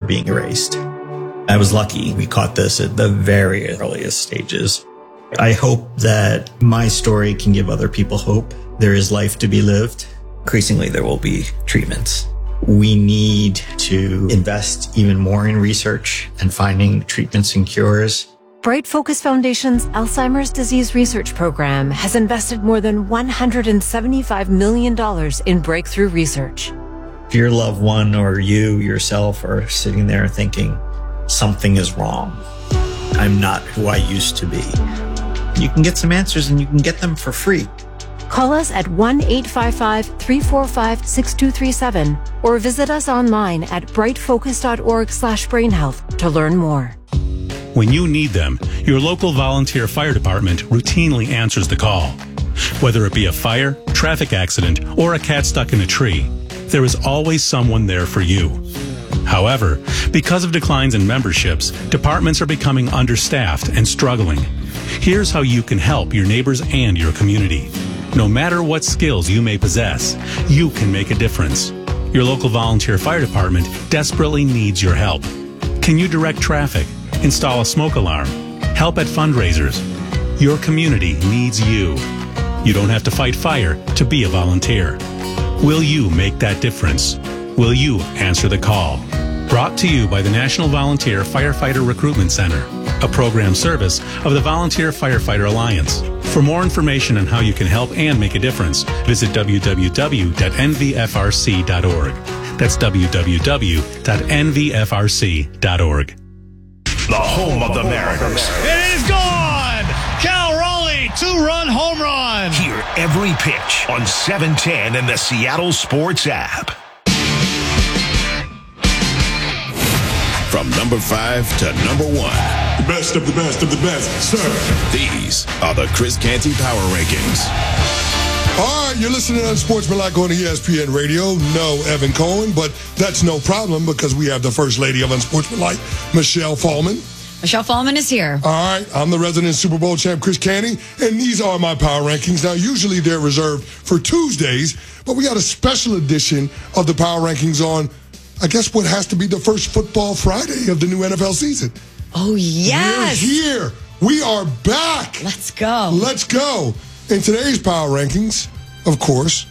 being erased. I was lucky. We caught this at the very earliest stages. I hope that my story can give other people hope. There is life to be lived. Increasingly, there will be treatments. We need to invest even more in research and finding treatments and cures. Bright Focus Foundation's Alzheimer's Disease Research Program has invested more than $175 million in breakthrough research. If your loved one or you yourself are sitting there thinking, something is wrong, I'm not who I used to be, you can get some answers and you can get them for free. Call us at 1-855-345-6237 or visit us online at brightfocus.org/brainhealth to learn more. When you need them, your local volunteer fire department routinely answers the call. Whether it be a fire, traffic accident, or a cat stuck in a tree, there is always someone there for you. However, because of declines in memberships, departments are becoming understaffed and struggling. Here's how you can help your neighbors and your community. No matter what skills you may possess, you can make a difference. Your local volunteer fire department desperately needs your help. Can you direct traffic? Install a smoke alarm? Help at fundraisers? Your community needs you. You don't have to fight fire to be a volunteer. Will you make that difference? Will you answer the call? Brought to you by the National Volunteer Firefighter Recruitment Center, a program service of the Volunteer Firefighter Alliance. For more information on how you can help and make a difference, visit www.nvfrc.org. That's www.nvfrc.org. The home of the Mariners. It is gone! Cal Raleigh, 2-run home run! Hear every pitch on 710 and the Seattle Sports app. From number 5 to number 1. The best of the best of the best, sir. These are the Chris Canty Power Rankings. All right, you're listening to Unsportsmanlike on ESPN Radio. No Evan Cohen, but that's no problem because we have the First Lady of Unsportsmanlike, Michelle Fallman. Michelle Fallman is here. All right, I'm the resident Super Bowl champ, Chris Canty, and these are my power rankings. Now, usually they're reserved for Tuesdays, but we got a special edition of the power rankings on, I guess, what has to be the first Football Friday of the new NFL season. Oh, yes. We're here. We are back. Let's go. Let's go. In today's power rankings, of course,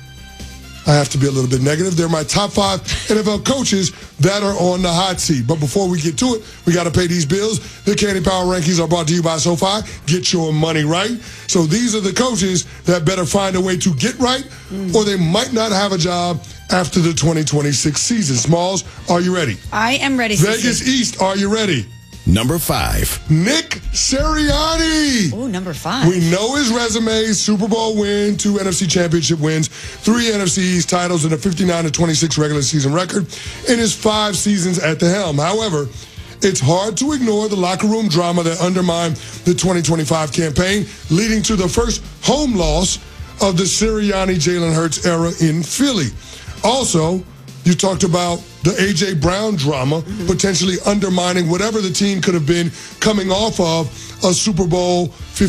I have to be a little bit negative. They're my top 5 NFL coaches that are on the hot seat. But before we get to it, we got to pay these bills. The Canty Power Rankings are brought to you by SoFi. Get your money right. So these are the coaches that better find a way to get right, or they might not have a job after the 2026 season. Smalls, are you ready? I am ready. Vegas East, are you ready? Number 5. Nick Sirianni. Oh, number 5. We know his resume: Super Bowl win, 2 NFC Championship wins, 3 NFC East titles, and a 59-26 regular season record in his 5 seasons at the helm. However, it's hard to ignore the locker room drama that undermined the 2025 campaign, leading to the first home loss of the Sirianni-Jalen Hurts era in Philly. Also, you talked about the A.J. Brown drama, potentially undermining whatever the team could have been coming off of a Super Bowl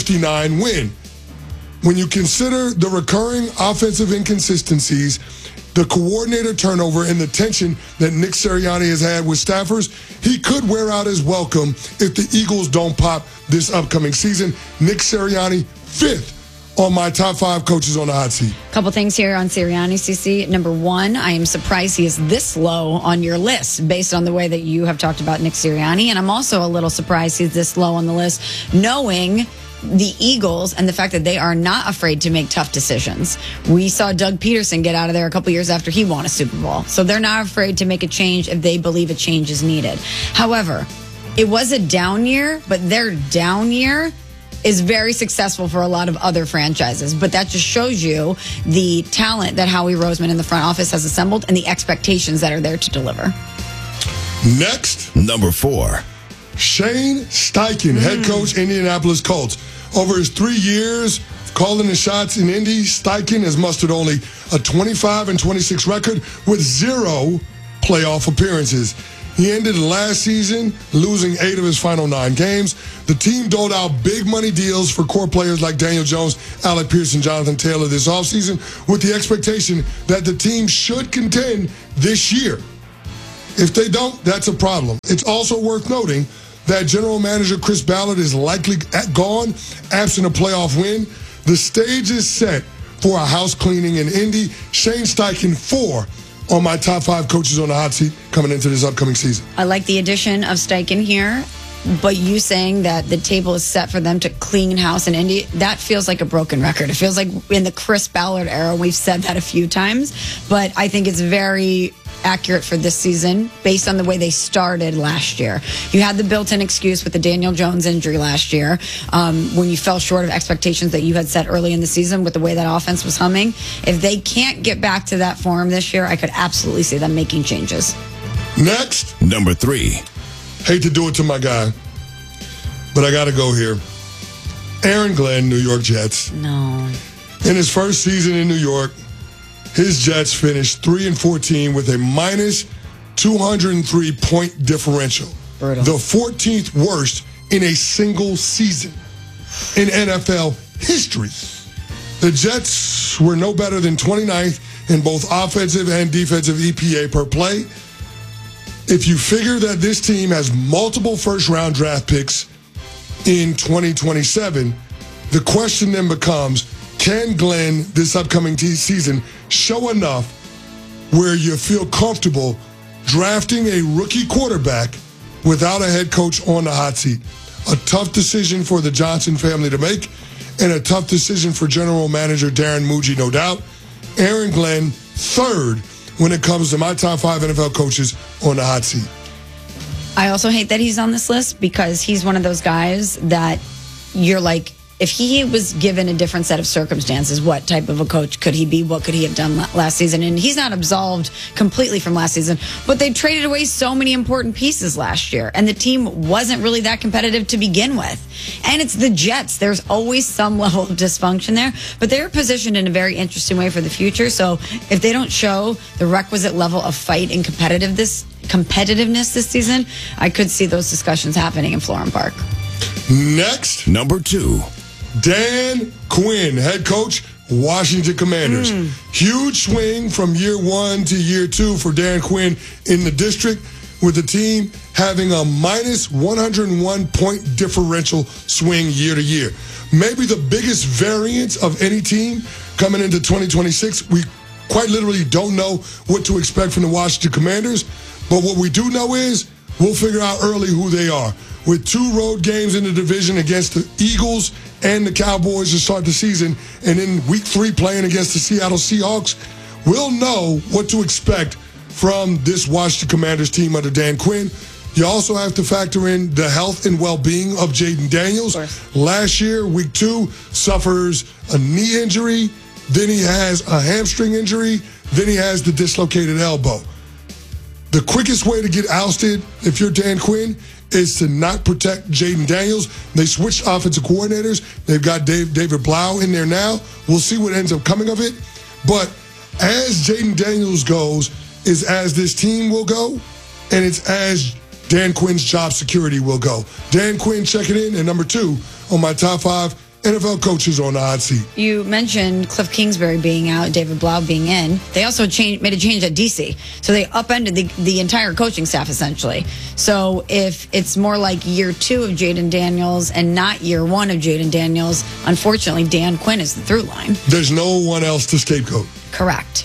59 win. When you consider the recurring offensive inconsistencies, the coordinator turnover, and the tension that Nick Sirianni has had with staffers, he could wear out his welcome if the Eagles don't pop this upcoming season. Nick Sirianni, 5th on my top 5 coaches on the hot seat. Couple things here on Sirianni, CC. Number 1, I am surprised he is this low on your list based on the way that you have talked about Nick Sirianni. And I'm also a little surprised he's this low on the list, knowing the Eagles and the fact that they are not afraid to make tough decisions. We saw Doug Peterson get out of there a couple years after he won a Super Bowl. So they're not afraid to make a change if they believe a change is needed. However, it was a down year, but their down year is very successful for a lot of other franchises. But that just shows you the talent that Howie Roseman in the front office has assembled and the expectations that are there to deliver. Next, Number 4. Shane Steichen, head coach, Indianapolis Colts. Over his 3 years calling the shots in Indy, Steichen has mustered only a 25-26 record with 0 playoff appearances. He ended last season losing 8 of his final 9 games. The team doled out big money deals for core players like Daniel Jones, Alec Pierce, and Jonathan Taylor this offseason with the expectation that the team should contend this year. If they don't, that's a problem. It's also worth noting that general manager Chris Ballard is likely gone, absent a playoff win. The stage is set for a house cleaning in Indy. Shane Steichen, 4 on my top 5 coaches on the hot seat coming into this upcoming season. I like the addition of Steichen here, but you saying that the table is set for them to clean house in Indy, that feels like a broken record. It feels like in the Chris Ballard era, we've said that a few times, but I think it's very accurate for this season based on the way they started last year. You had the built-in excuse with the Daniel Jones injury last year when you fell short of expectations that you had set early in the season with the way that offense was humming. If they can't get back to that form this year, I could absolutely see them making changes. Next, Number 3. hate to do it to my guy, but I got to go here. Aaron Glenn, New York Jets. No. In his first season in New York, his Jets finished 3-14 with a minus 203-point differential. Brutal. The 14th worst in a single season in NFL history. The Jets were no better than 29th in both offensive and defensive EPA per play. If you figure that this team has multiple first-round draft picks in 2027, the question then becomes, can Glenn this upcoming season show enough where you feel comfortable drafting a rookie quarterback without a head coach on the hot seat? A tough decision for the Johnson family to make, and a tough decision for general manager Darren Muji, no doubt. Aaron Glenn, 3rd when it comes to my top 5 NFL coaches on the hot seat. I also hate that he's on this list because he's one of those guys that you're like, if he was given a different set of circumstances, what type of a coach could he be? What could he have done last season? And he's not absolved completely from last season, but they traded away so many important pieces last year, and the team wasn't really that competitive to begin with. And it's the Jets. There's always some level of dysfunction there, but they're positioned in a very interesting way for the future. So if they don't show the requisite level of fight and competitiveness this season, I could see those discussions happening in Florham Park. Next, Number 2. Dan Quinn, head coach, Washington Commanders. Huge swing from year 1 to year 2 for Dan Quinn in the district, with the team having a minus 101-point differential swing year to year. Maybe the biggest variance of any team coming into 2026. We quite literally don't know what to expect from the Washington Commanders, but what we do know is we'll figure out early who they are. With 2 road games in the division against the Eagles and the Cowboys to start the season, and in week 3 playing against the Seattle Seahawks, we'll know what to expect from this Washington Commanders team under Dan Quinn. You also have to factor in the health and well-being of Jaden Daniels. Last year, week 2, suffers a knee injury, then he has a hamstring injury, then he has the dislocated elbow. The quickest way to get ousted, if you're Dan Quinn, is to not protect Jaden Daniels. They switched offensive coordinators. They've got David Blau in there now. We'll see what ends up coming of it. But as Jaden Daniels goes, is as this team will go, and it's as Dan Quinn's job security will go. Dan Quinn checking in at number 2 on my top 5 NFL coaches on the hot seat. You mentioned Cliff Kingsbury being out, David Blau being in. They also made a change at DC. So they upended the entire coaching staff, essentially. So if it's more like year 2 of Jaden Daniels and not year 1 of Jaden Daniels, unfortunately, Dan Quinn is the through line. There's no one else to scapegoat. Correct.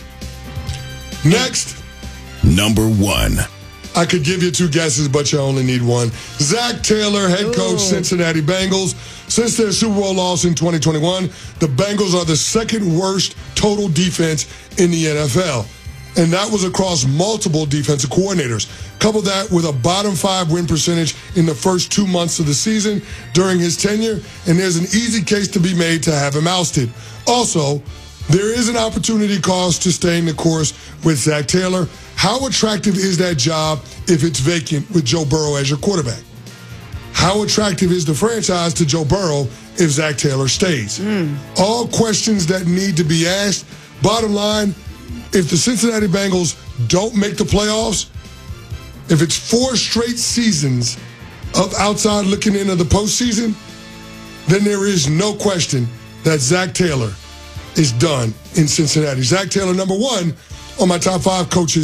Next. Number 1. I could give you 2 guesses, but you only need 1. Zach Taylor, head coach, Cincinnati Bengals. Since their Super Bowl loss in 2021, the Bengals are the 2nd worst total defense in the NFL. And that was across multiple defensive coordinators. Couple that with a bottom 5 win percentage in the first 2 months of the season during his tenure, and there's an easy case to be made to have him ousted. Also, there is an opportunity cost to staying the course with Zach Taylor. How attractive is that job if it's vacant with Joe Burrow as your quarterback? How attractive is the franchise to Joe Burrow if Zach Taylor stays? All questions that need to be asked. Bottom line, if the Cincinnati Bengals don't make the playoffs, if it's 4 straight seasons of outside looking into the postseason, then there is no question that Zach Taylor is done in Cincinnati. Zach Taylor, number 1 on my top 5 coaches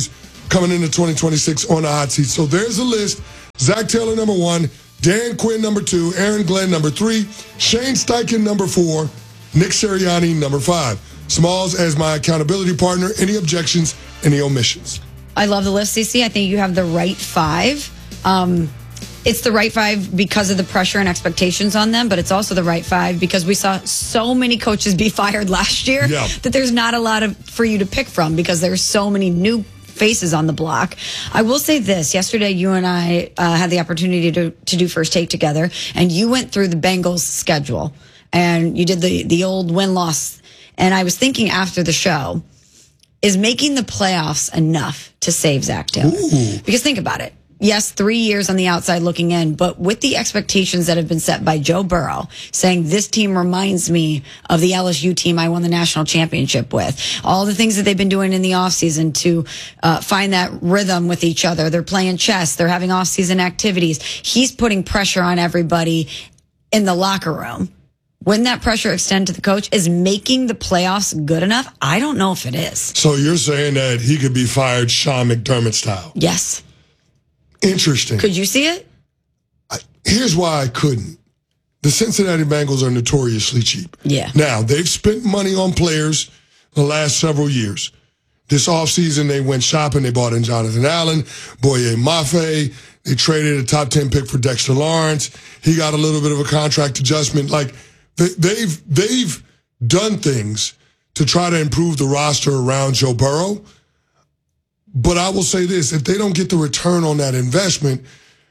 coming into 2026 on the hot seat. So there's a list. Zach Taylor, number 1. Dan Quinn, number 2. Aaron Glenn, number 3. Shane Steichen, number 4. Nick Sirianni, number 5. Smalls as my accountability partner. Any objections, any omissions? I love the list, CC. I think you have the right 5. It's the right 5 because of the pressure and expectations on them, but it's also the right 5 because we saw so many coaches be fired last year that there's not a lot for you to pick from because there's so many new faces on the block. I will say this. Yesterday, you and I had the opportunity to do First Take together, and you went through the Bengals schedule, and you did the old win-loss. And I was thinking after the show, is making the playoffs enough to save Zach Taylor? Ooh. Because think about it. Yes, 3 years on the outside looking in, but with the expectations that have been set by Joe Burrow, saying this team reminds me of the LSU team I won the national championship with. All the things that they've been doing in the offseason to find that rhythm with each other. They're playing chess. They're having offseason activities. He's putting pressure on everybody in the locker room. Wouldn't that pressure extend to the coach? Is making the playoffs good enough? I don't know if it is. So you're saying that he could be fired Sean McDermott style? Yes. Interesting. Could you see it? Here's why I couldn't. The Cincinnati Bengals are notoriously cheap. Yeah. Now, they've spent money on players the last several years. This offseason, they went shopping. They bought in Jonathan Allen, Boye Mafe. They traded a top 10 pick for Dexter Lawrence. He got a little bit of a contract adjustment. Like, they've done things to try to improve the roster around Joe Burrow. But I will say this, if they don't get the return on that investment,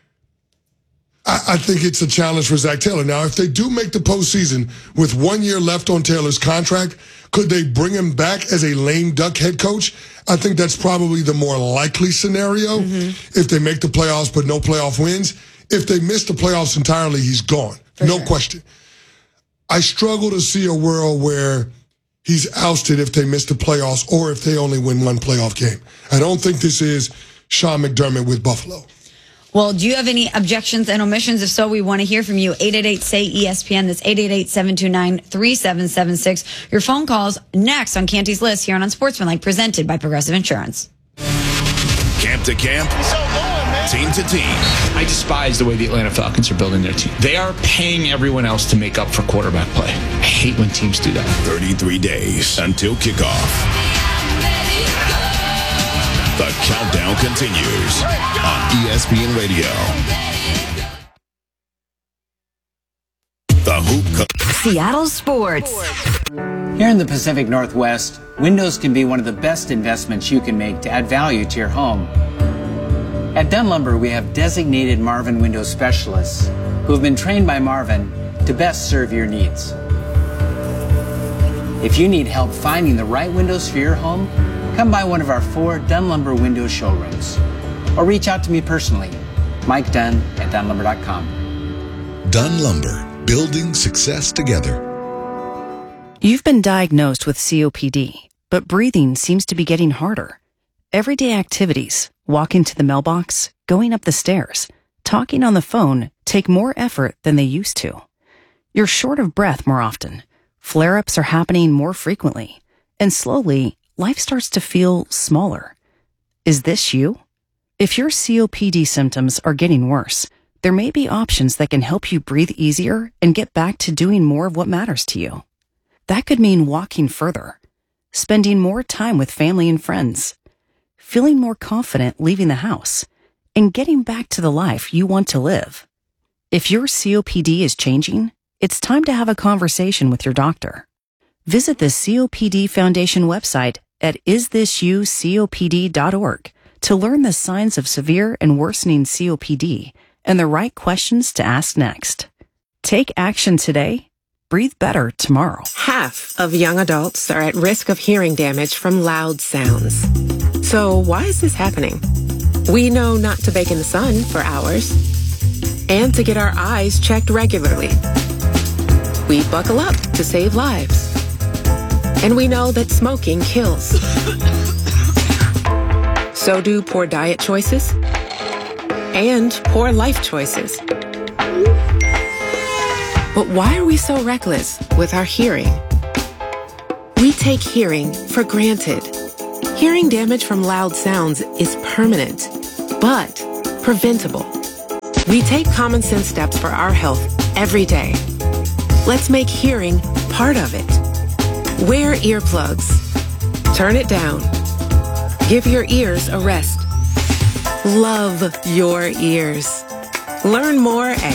I think it's a challenge for Zach Taylor. Now, if they do make the postseason with 1 year left on Taylor's contract, could they bring him back as a lame duck head coach? I think that's probably the more likely scenario if they make the playoffs but no playoff wins. If they miss the playoffs entirely, he's gone. No question. I struggle to see a world where he's ousted if they miss the playoffs or if they only win one playoff game. I don't think this is Sean McDermott with Buffalo. Well, do you have any objections and omissions? If so, we want to hear from you. 888-SAY-ESPN. That's 888-729-3776. Your phone calls next on Canty's List here on Unsportsmanlike, presented by Progressive Insurance. Camp to camp, team to team. I despise the way the Atlanta Falcons are building their team. They are paying everyone else to make up for quarterback play. I hate when teams do that. 33 days until kickoff. The countdown continues on ESPN Radio. The Hoop. Seattle Sports. Here in the Pacific Northwest, windows can be one of the best investments you can make to add value to your home. At Dunn Lumber, we have designated Marvin window specialists who have been trained by Marvin to best serve your needs. If you need help finding the right windows for your home, come by one of our 4 Dunn Lumber window showrooms or reach out to me personally, Mike Dunn at DunnLumber.com. Dunn Lumber, building success together. You've been diagnosed with COPD, but breathing seems to be getting harder. Everyday activities, walking to the mailbox, going up the stairs, talking on the phone take more effort than they used to. You're short of breath more often. Flare-ups are happening more frequently. And slowly, life starts to feel smaller. Is this you? If your COPD symptoms are getting worse, there may be options that can help you breathe easier and get back to doing more of what matters to you. That could mean walking further, spending more time with family and friends, feeling more confident leaving the house, and getting back to the life you want to live. If your COPD is changing, it's time to have a conversation with your doctor. Visit the COPD Foundation website at isthisyoucopd.org to learn the signs of severe and worsening COPD and the right questions to ask next. Take action today. Breathe better tomorrow. Half of young adults are at risk of hearing damage from loud sounds. So why is this happening? We know not to bake in the sun for hours and to get our eyes checked regularly. We buckle up to save lives. And we know that smoking kills. So do poor diet choices and poor life choices. But why are we so reckless with our hearing? We take hearing for granted. Hearing damage from loud sounds is permanent, but preventable. We take common sense steps for our health every day. Let's make hearing part of it. Wear earplugs. Turn it down. Give your ears a rest. Love your ears. Learn more at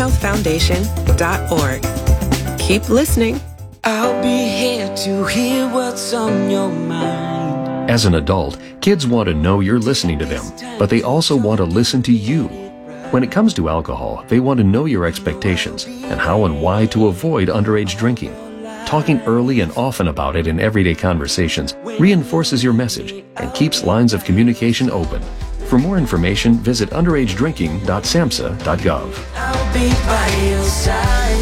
hearinghealthfoundation.org. Keep listening. I'll be here to hear what's on your mind. As an adult, kids want to know you're listening to them, but they also want to listen to you. When it comes to alcohol, they want to know your expectations and how and why to avoid underage drinking. Talking early and often about it in everyday conversations reinforces your message and keeps lines of communication open. For more information, visit underagedrinking.samhsa.gov. I'll be by your side.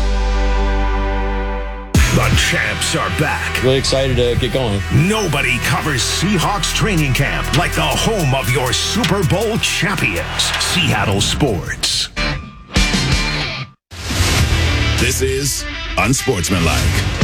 The champs are back. Really excited to get going. Nobody covers Seahawks training camp like the home of your Super Bowl champions, Seattle Sports. This is Unsportsmanlike.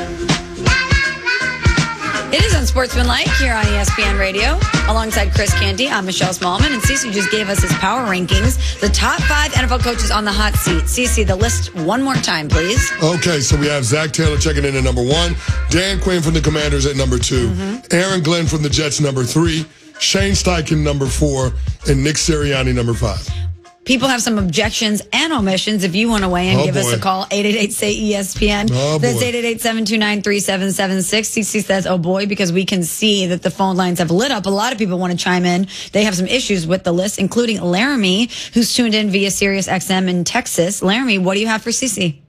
It is Unsportsmanlike here on ESPN Radio. Alongside Chris Canty, I'm Michelle Smallman, and Cece just gave us his power rankings. The top 5 NFL coaches on the hot seat. Cece, the list one more time, please. Okay, so we have Zach Taylor checking in at number 1, Dan Quinn from the Commanders at number 2, Aaron Glenn from the Jets number 3, Shane Steichen number 4, and Nick Sirianni number 5. People have some objections and omissions. If you want to weigh in, give us a call, 888-SAY-ESPN. That's 888-729-3776. CC says, oh boy, because we can see that the phone lines have lit up. A lot of people want to chime in. They have some issues with the list, including Laramie, who's tuned in via Sirius XM in Texas. Laramie, what do you have for CC?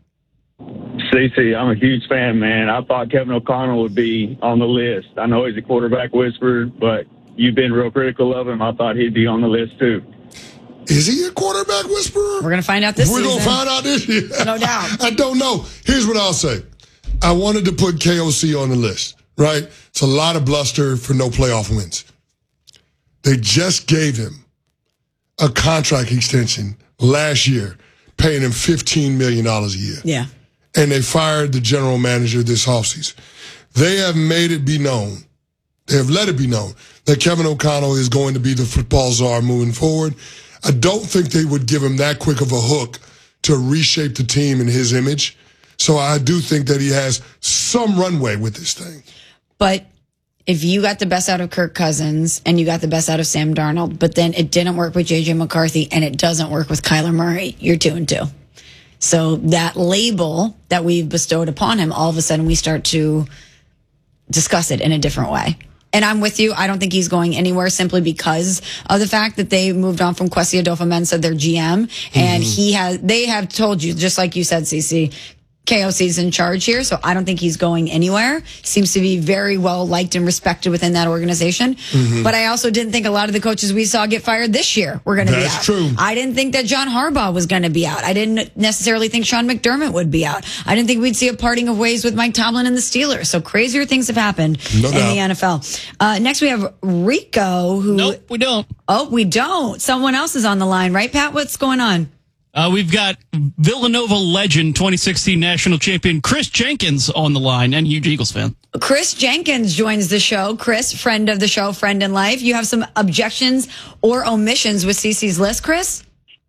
CC, I'm a huge fan, man. I thought Kevin O'Connell would be on the list. I know he's a quarterback whisperer, but you've been real critical of him. I thought he'd be on the list too. Is he a quarterback whisperer? We're going to find out this season. We're going to find out this year. No doubt. I don't know. Here's what I'll say. I wanted to put KOC on the list, right? It's a lot of bluster for no playoff wins. They just gave him a contract extension last year, paying him $15 million a year. Yeah. And they fired the general manager this offseason. They have made it be known. They have let it be known that Kevin O'Connell is going to be the football czar moving forward. I don't think they would give him that quick of a hook to reshape the team in his image. So I do think that he has some runway with this thing. But if you got the best out of Kirk Cousins and you got the best out of Sam Darnold, but then it didn't work with J.J. McCarthy and it doesn't work with Kyler Murray, you're 2-2. So that label that we've bestowed upon him, all of a sudden we start to discuss it in a different way. And I'm with you. I don't think he's going anywhere simply because of the fact that they moved on from Kwesi Adolfo-Mensah, their GM, and they have told you, just like you said, CC, KOC's in charge here, so I don't think he's going anywhere. Seems to be very well liked and respected within that organization. But I also didn't think a lot of the coaches we saw get fired this year were going to be out. That's true. I didn't think that John Harbaugh was going to be out. I didn't necessarily think Sean McDermott would be out. I didn't think we'd see a parting of ways with Mike Tomlin and the Steelers. So crazier things have happened in the NFL. Next we have Rico, who... Nope, we don't. Oh, we don't. Someone else is on the line, right, Pat? What's going on? We've got Villanova legend, 2016 national champion Chris Jenkins on the line, and huge Eagles fan. Chris Jenkins joins the show. Chris, friend of the show, friend in life. You have some objections or omissions with CC's list, Chris?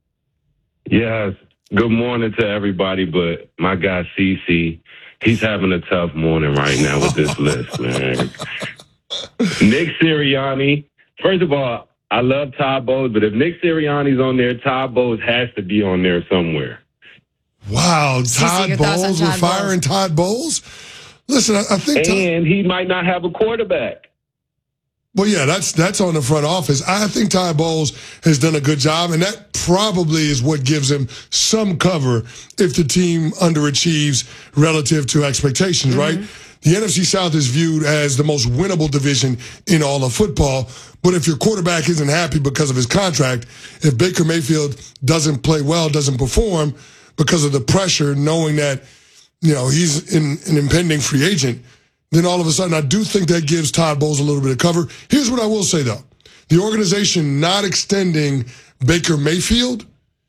Yes. Good morning to everybody, but my guy CC, he's having a tough morning right now with this list, man. Nick Sirianni, first of all, I love Todd Bowles, but if Nick Sirianni's on there, Todd Bowles has to be on there somewhere. Wow, Todd Bowles? We're firing Todd Bowles? Listen, I think... And he might not have a quarterback. Well, yeah, that's on the front office. I think Todd Bowles has done a good job, and that probably is what gives him some cover if the team underachieves relative to expectations, right? The NFC South is viewed as the most winnable division in all of football. But if your quarterback isn't happy because of his contract, if Baker Mayfield doesn't play well, doesn't perform because of the pressure, knowing that, you know, he's an impending free agent, then all of a sudden I do think that gives Todd Bowles a little bit of cover. Here's what I will say, though. The organization not extending Baker Mayfield,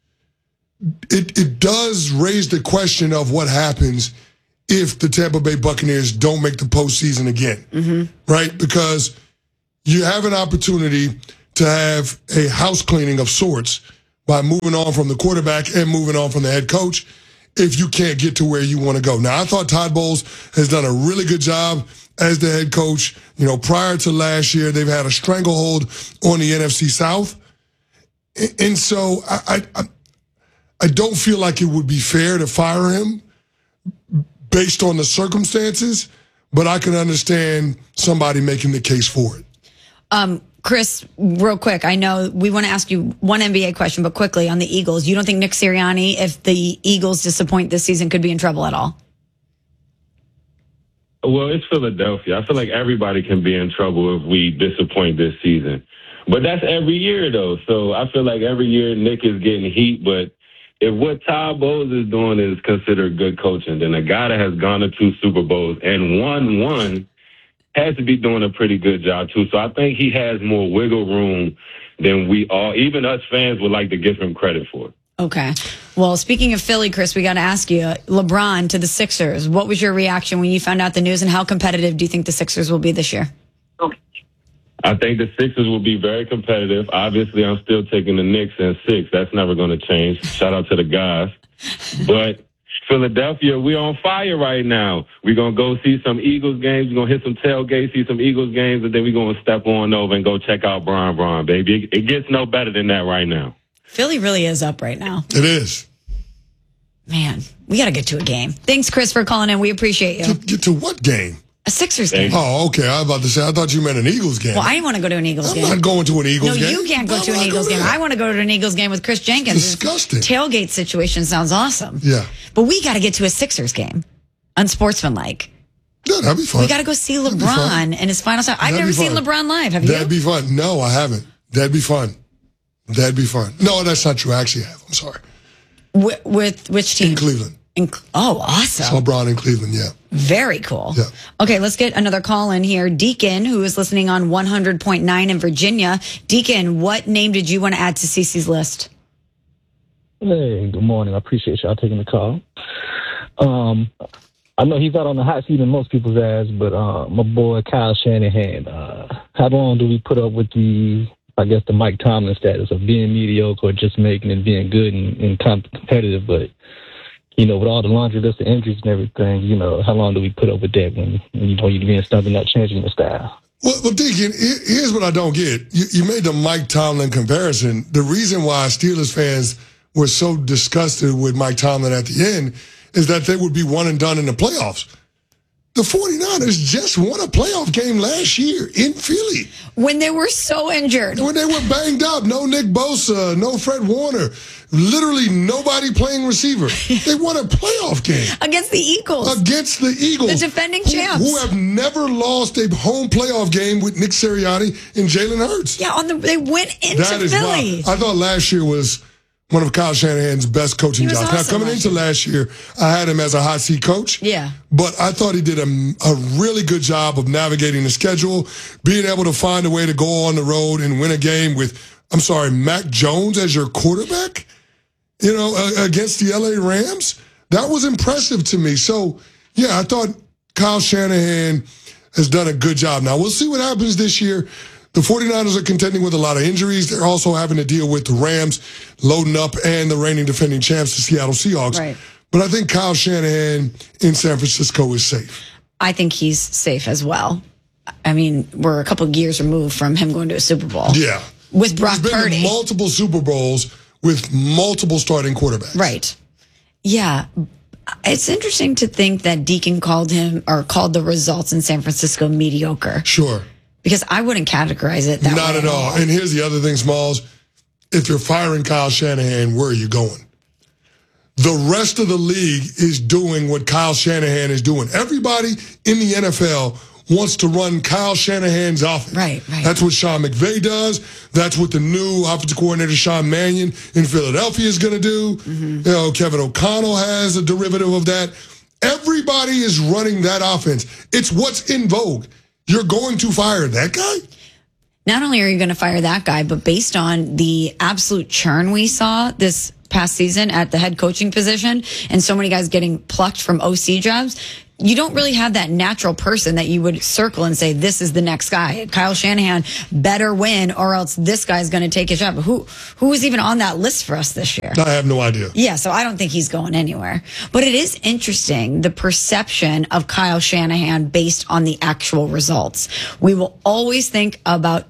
it does raise the question of what happens if the Tampa Bay Buccaneers don't make the postseason again, right? Because you have an opportunity to have a house cleaning of sorts by moving on from the quarterback and moving on from the head coach if you can't get to where you want to go. Now, I thought Todd Bowles has done a really good job as the head coach. You know, prior to last year, they've had a stranglehold on the NFC South. And so I don't feel like it would be fair to fire him based on the circumstances, but I can understand somebody making the case for it. Chris, real quick, I know we want to ask you one NBA question, but quickly on the Eagles. You don't think Nick Sirianni, if the Eagles disappoint this season, could be in trouble at all? Well, it's Philadelphia. I feel like everybody can be in trouble if we disappoint this season. But that's every year, though. So I feel like every year Nick is getting heat. But if what Todd Bowles is doing is considered good coaching, then a guy that has gone to 2 Super Bowls and won one has to be doing a pretty good job, too. So I think he has more wiggle room than we all, even us fans, would like to give him credit for. Okay. Well, speaking of Philly, Chris, we got to ask you, LeBron to the Sixers. What was your reaction when you found out the news, and how competitive do you think the Sixers will be this year? I think the Sixers will be very competitive. Obviously, I'm still taking the Knicks in 6. That's never going to change. Shout out to the guys. But Philadelphia, we're on fire right now. We're going to go see some Eagles games. We're going to hit some tailgates, see some Eagles games, and then we're going to step on over and go check out Bron, baby. It gets no better than that right now. Philly really is up right now. It is. Man, we got to get to a game. Thanks, Chris, for calling in. We appreciate you. Get to what game? A Sixers game. Oh, okay. I was about to say, I thought you meant an Eagles game. Well, I want to go to an Eagles game. I'm not going to an Eagles game. No, you can't go to an Eagles game. I want to go to an Eagles game with Chris Jenkins. Disgusting. This tailgate situation sounds awesome. Yeah. But we got to get to a Sixers game. Unsportsmanlike. Yeah, that'd be fun. We got to go see LeBron and his final time. I've never seen LeBron live. Have you? That'd be fun. No, I haven't. That'd be fun. That'd be fun. No, that's not true. I actually have. I'm sorry. With which team? In Cleveland. Awesome. Saw Bron in Cleveland, yeah. Very cool. Yeah. Okay, let's get another call in here. Deacon, who is listening on 100.9 in Virginia. Deacon, what name did you want to add to CeCe's list? Hey, good morning. I appreciate y'all taking the call. I know he's out on the hot seat in most people's ass, but my boy Kyle Shanahan, how long do we put up with the Mike Tomlin status of being mediocre or just making it being good and competitive, but you know, with all the laundry list of injuries and everything, you know, how long do we put up with that when you know you're being stuck and not changing the style? Well, Deacon, here's what I don't get. You made the Mike Tomlin comparison. The reason why Steelers fans were so disgusted with Mike Tomlin at the end is that they would be one and done in the playoffs. The 49ers just won a playoff game last year in Philly. When they were so injured. When they were banged up. No Nick Bosa, no Fred Warner. Literally nobody playing receiver. They won a playoff game. Against the Eagles. Against the Eagles. The defending champs. Who have never lost a home playoff game with Nick Sirianni and Jalen Hurts. Yeah, they went into Philly. Wild. I thought last year was one of Kyle Shanahan's best coaching jobs. Awesome now, coming into last year, I had him as a hot seat coach. Yeah. But I thought he did a really good job of navigating the schedule, being able to find a way to go on the road and win a game with, Mac Jones as your quarterback, you know, against the LA Rams. That was impressive to me. So, yeah, I thought Kyle Shanahan has done a good job. Now, we'll see what happens this year. The 49ers are contending with a lot of injuries. They're also having to deal with the Rams loading up and the reigning defending champs, the Seattle Seahawks. Right. But I think Kyle Shanahan in San Francisco is safe. I think he's safe as well. I mean, we're a couple of years removed from him going to a Super Bowl. Yeah. With Brock He's been Purdy. in multiple Super Bowls with multiple starting quarterbacks. Right. Yeah. It's interesting to think that Deacon called the results in San Francisco mediocre. Sure. Because I wouldn't categorize it that way. Not at all. And here's the other thing, Smalls. If you're firing Kyle Shanahan, where are you going? The rest of the league is doing what Kyle Shanahan is doing. Everybody in the NFL wants to run Kyle Shanahan's offense. Right. That's what Sean McVay does. That's what the new offensive coordinator, Sean Mannion, in Philadelphia is going to do. Mm-hmm. You know, Kevin O'Connell has a derivative of that. Everybody is running that offense. It's what's in vogue. You're going to fire that guy? Not only are you going to fire that guy, but based on the absolute churn we saw this past season at the head coaching position and so many guys getting plucked from OC jobs, you don't really have that natural person that you would circle and say, this is the next guy. Kyle Shanahan better win or else this guy's going to take his job. Who is even on that list for us this year? I have no idea. Yeah, so I don't think he's going anywhere. But it is interesting, the perception of Kyle Shanahan based on the actual results. We will always think about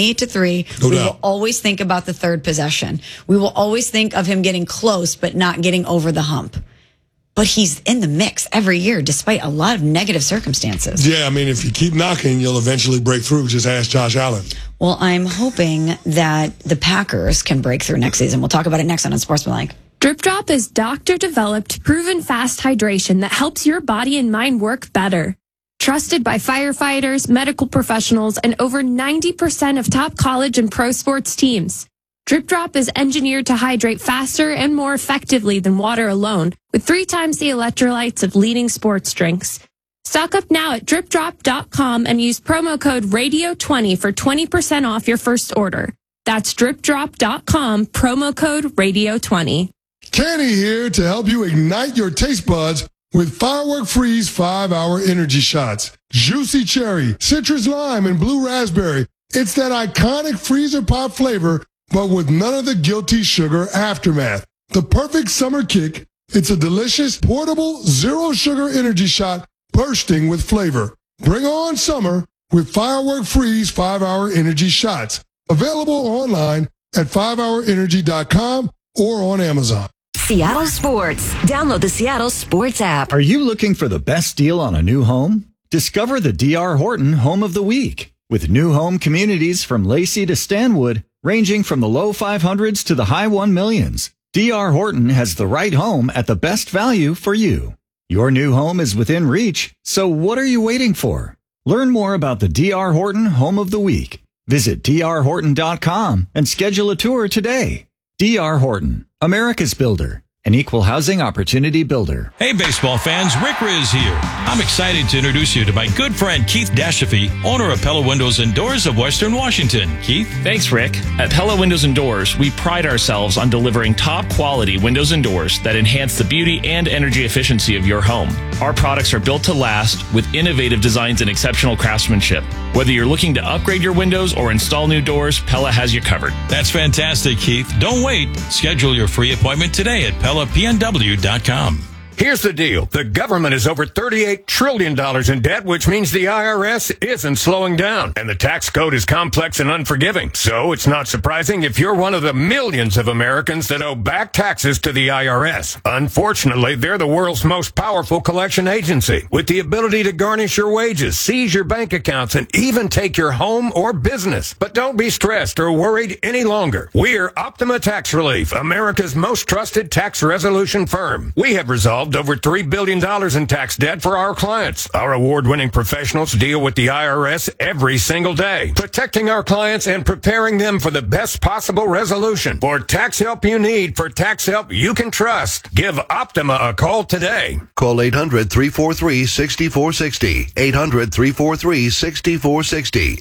28-3. We will always think about the third possession. We will always think of him getting close but not getting over the hump. But he's in the mix every year, despite a lot of negative circumstances. Yeah, I mean, if you keep knocking, you'll eventually break through. Just ask Josh Allen. Well, I'm hoping that the Packers can break through next season. We'll talk about it next on Unsportsmanlike. Drip Drop is doctor-developed, proven fast hydration that helps your body and mind work better. Trusted by firefighters, medical professionals, and over 90% of top college and pro sports teams. Drip Drop is engineered to hydrate faster and more effectively than water alone, with 3 times the electrolytes of leading sports drinks. Stock up now at dripdrop.com and use promo code RADIO20 for 20% off your first order. That's dripdrop.com, promo code RADIO20. Kenny here to help you ignite your taste buds with Firework Freeze 5-hour energy shots. Juicy cherry, citrus lime, and blue raspberry. It's that iconic freezer pop flavor, but with none of the guilty sugar aftermath. The perfect summer kick. It's a delicious, portable, zero-sugar energy shot bursting with flavor. Bring on summer with Firework Freeze 5-hour energy shots. Available online at 5hourenergy.com or on Amazon. Seattle Sports. Download the Seattle Sports app. Are you looking for the best deal on a new home? Discover the D.R. Horton Home of the Week. With new home communities from Lacey to Stanwood, ranging from the low 500s to the high 1 millions, D.R. Horton has the right home at the best value for you. Your new home is within reach, so what are you waiting for? Learn more about the D.R. Horton Home of the Week. Visit drhorton.com and schedule a tour today. D.R. Horton, America's builder, an equal housing opportunity builder. Hey, baseball fans, Rick Riz here. I'm excited to introduce you to my good friend Keith Dashafy, owner of Pella Windows and Doors of Western Washington. Keith? Thanks, Rick. At Pella Windows and Doors, we pride ourselves on delivering top quality windows and doors that enhance the beauty and energy efficiency of your home. Our products are built to last with innovative designs and exceptional craftsmanship. Whether you're looking to upgrade your windows or install new doors, Pella has you covered. That's fantastic, Keith. Don't wait. Schedule your free appointment today at PellaPNW.com. Here's the deal. The government is over $38 trillion in debt, which means the IRS isn't slowing down. And the tax code is complex and unforgiving. So it's not surprising if you're one of the millions of Americans that owe back taxes to the IRS. Unfortunately, they're the world's most powerful collection agency, with the ability to garnish your wages, seize your bank accounts, and even take your home or business. But don't be stressed or worried any longer. We're Optima Tax Relief, America's most trusted tax resolution firm. We have resolved over $3 billion in tax debt for our clients. Our award-winning professionals deal with the IRS every single day, protecting our clients and preparing them for the best possible resolution. For tax help you need, for tax help you can trust, give Optima a call today. Call 800-343-6460. 800-343-6460.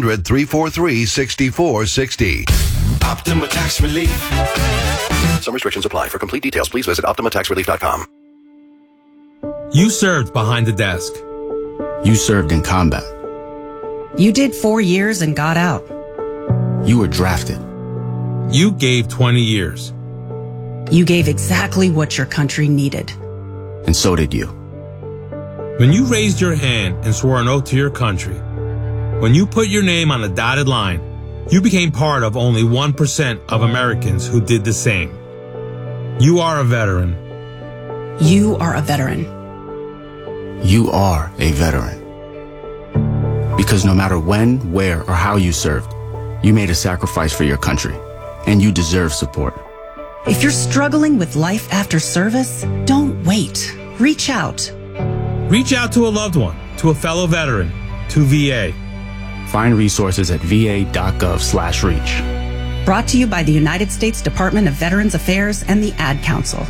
800-343-6460. Optima Tax Relief. Some restrictions apply. For complete details, please visit OptimaTaxRelief.com. You served behind the desk. You served in combat. You did 4 years and got out. You were drafted. You gave 20 years. You gave exactly what your country needed. And so did you. When you raised your hand and swore an oath to your country, when you put your name on a dotted line, you became part of only 1% of Americans who did the same. You are a veteran. You are a veteran. You are a veteran. Because no matter when, where, or how you served, you made a sacrifice for your country, and you deserve support. If you're struggling with life after service, don't wait. Reach out. Reach out to a loved one, to a fellow veteran, to VA. Find resources at va.gov/reach. Brought to you by the United States Department of Veterans Affairs and the Ad Council.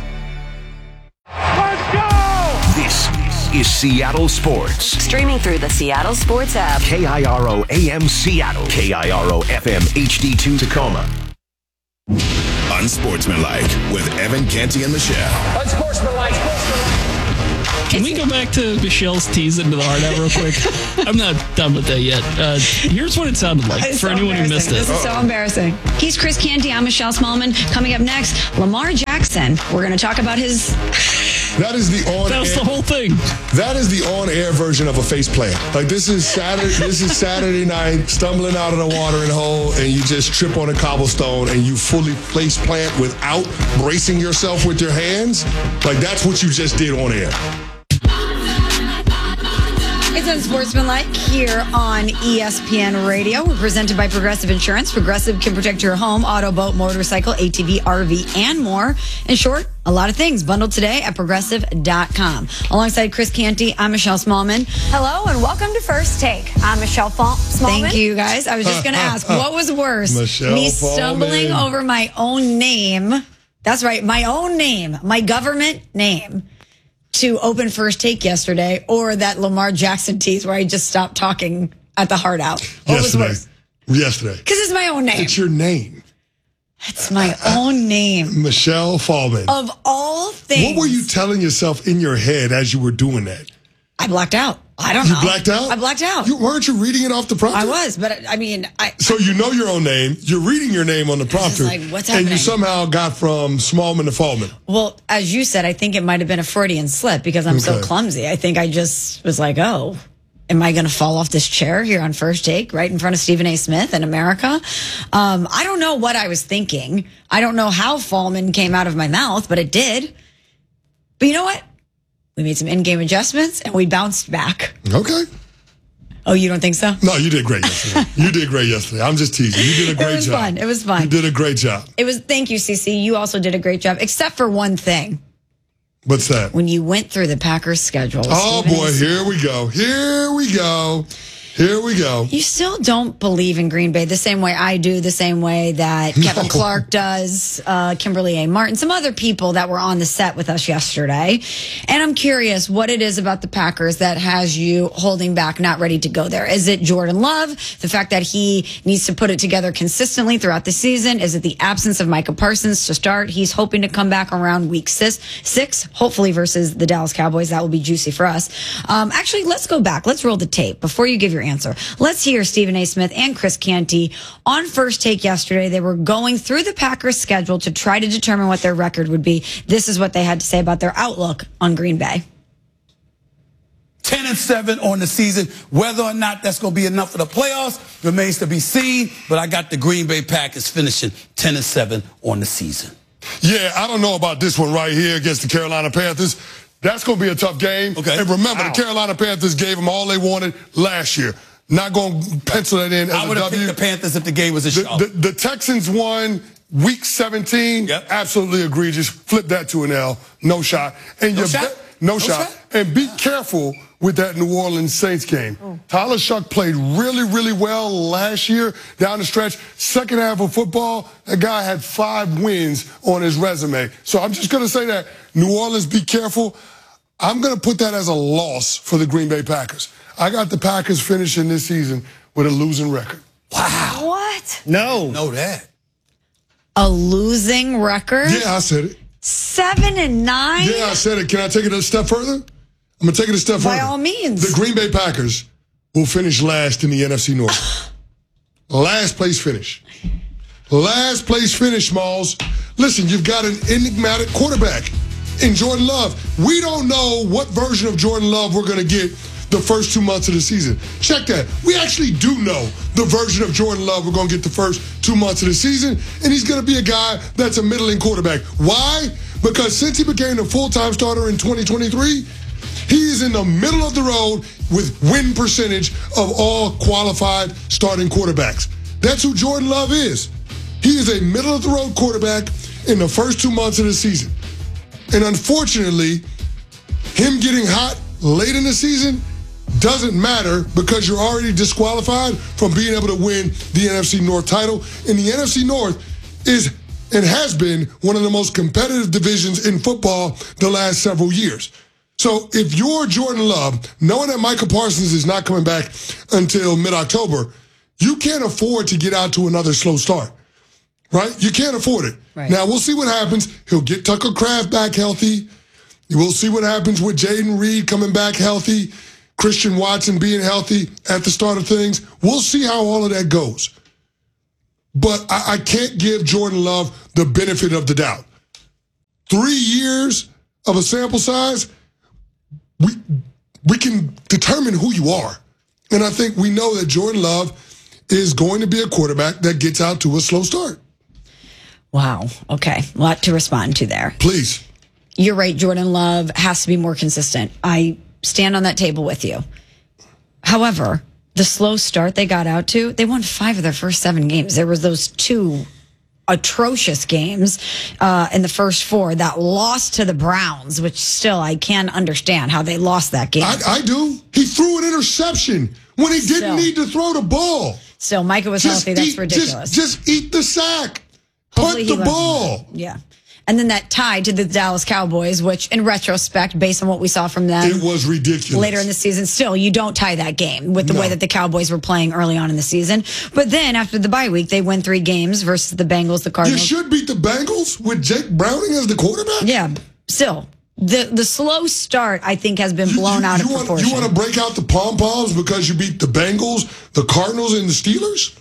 This is Seattle Sports. Streaming through the Seattle Sports app. KIRO AM Seattle. KIRO FM HD2 Tacoma. Unsportsmanlike with Evan Canty and Michelle. Unsportsmanlike. Can we go back to Michelle's tease into the hard out real quick? I'm not done with that yet. Here's what it sounded like for anyone who missed it. This is so embarrassing. He's Chris Canty. I'm Michelle Smallman. Coming up next, Lamar Jackson. We're going to talk about his... That is the on-air. That was the whole thing. That is the on-air version of a face plant. Like this is Saturday night, stumbling out of the watering hole, and you just trip on a cobblestone, and you fully face plant without bracing yourself with your hands. Like that's what you just did on air. It's Unsportsmanlike here on ESPN Radio. We're presented by Progressive Insurance. Progressive can protect your home, auto, boat, motorcycle, ATV, RV, and more. In short, a lot of things bundled today at Progressive.com. Alongside Chris Canty, I'm Michelle Smallman. Hello and welcome to First Take. I'm Michelle Smallman. Thank you, guys. I was just going to ask, what was worse? Me stumbling over my own name. That's right, my own name, my government name, to open First Take yesterday, or that Lamar Jackson tease where I just stopped talking at the heart out? What was worse? Yesterday. Because it's my own name. It's your name. It's my own name. Michelle Fallman. Of all things. What were you telling yourself in your head as you were doing that? I blacked out. I don't know. You blacked out? I blacked out. Weren't you reading it off the prompter? I was, but I mean... So you know your own name. You're reading your name on the prompter. Like, what's happening? And you somehow got from Smallman to Fallman. Well, as you said, I think it might have been a Freudian slip because I'm so clumsy. I think I just was like, oh, am I going to fall off this chair here on First Take right in front of Stephen A. Smith in America? I don't know what I was thinking. I don't know how Fallman came out of my mouth, but it did. But you know what? We made some in-game adjustments, and we bounced back. Okay. Oh, you don't think so? No, you did great yesterday. You did great yesterday. I'm just teasing. You did a great job. It was fun. You did a great job. Thank you, CC. You also did a great job, except for one thing. What's that? When you went through the Packers schedule. Oh, boy, here we go. Here we go. Here we go. You still don't believe in Green Bay the same way I do, the same way that Kevin Clark does, Kimberly A. Martin, some other people that were on the set with us yesterday. And I'm curious what it is about the Packers that has you holding back, not ready to go there. Is it Jordan Love, the fact that he needs to put it together consistently throughout the season? Is it the absence of Micah Parsons to start? He's hoping to come back around week six, hopefully versus the Dallas Cowboys. That will be juicy for us. Actually, let's go back. Let's roll the tape before you give your answer. Let's hear Stephen A. Smith and Chris Canty on First Take yesterday. They were going through the Packers schedule to try to determine what their record would be. This is what they had to say about their outlook on Green Bay. 10-7 on the season. Whether or not that's going to be enough for the playoffs remains to be seen, but I got the Green Bay Packers finishing 10-7 on the season. Yeah, I don't know about this one right here against the Carolina Panthers. That's going to be a tough game. Okay. And remember, the Carolina Panthers gave them all they wanted last year. Not going to pencil that in as I would have picked the Panthers if the game was a show. The Texans won week 17. Yep. Absolutely egregious. Flip that to an L. No shot. And no shot. And be careful with that New Orleans Saints game. Tyler Shuck played really, really well last year down the stretch. Second half of football, that guy had 5 wins on his resume. So I'm just going to say that. New Orleans, be careful. I'm going to put that as a loss for the Green Bay Packers. I got the Packers finishing this season with a losing record. Wow. What? No. Know that. A losing record? Yeah, I said it. 7-9? Yeah, I said it. Can I take it a step further? I'm going to take it a step further. By all means. The Green Bay Packers will finish last in the NFC North. Last place finish. Last place finish, Smalls. Listen, you've got an enigmatic quarterback in Jordan Love. We don't know what version of Jordan Love we're going to get the first 2 months of the season. Check that. We actually do know the version of Jordan Love we're going to get the first 2 months of the season, and he's going to be a guy that's a middling quarterback. Why? Because since he became the full-time starter in 2023, he is in the middle of the road with win percentage of all qualified starting quarterbacks. That's who Jordan Love is. He is a middle-of-the-road quarterback in the first 2 months of the season. And unfortunately, him getting hot late in the season doesn't matter because you're already disqualified from being able to win the NFC North title. And the NFC North is and has been one of the most competitive divisions in football the last several years. So if you're Jordan Love, knowing that Micah Parsons is not coming back until mid-October, you can't afford to get out to another slow start, right? You can't afford it. Right. Now, we'll see what happens. He'll get Tucker Kraft back healthy. We'll see what happens with Jaden Reed coming back healthy, Christian Watson being healthy at the start of things. We'll see how all of that goes. But I can't give Jordan Love the benefit of the doubt. 3 years of a sample size, we can determine who you are. And I think we know that Jordan Love is going to be a quarterback that gets out to a slow start. Wow. Okay. A lot to respond to there. Please. You're right. Jordan Love has to be more consistent. I stand on that table with you. However, the slow start they got out to, they won 5 of their first 7 games. There was those 2 atrocious games in the first 4 that lost to the Browns, which still I can't understand how they lost that game. I do. He threw an interception when he didn't need to throw the ball. So Micah was healthy. That's ridiculous. Just eat the sack. Hopefully Punt the ball. Yeah. And then that tie to the Dallas Cowboys, which in retrospect, based on what we saw from them. It was ridiculous. Later in the season, still, you don't tie that game with the way that the Cowboys were playing early on in the season. But then after the bye week, they win 3 games versus the Bengals, the Cardinals. You should beat the Bengals with Jake Browning as the quarterback? Yeah. Still, the slow start, I think, has been blown out of proportion. You want to break out the pom-poms because you beat the Bengals, the Cardinals, and the Steelers?